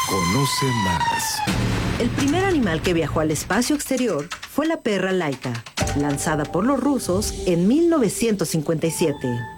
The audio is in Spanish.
Conoce más. El primer animal que viajó al espacio exterior fue la perra Laika, lanzada por los rusos en 1957.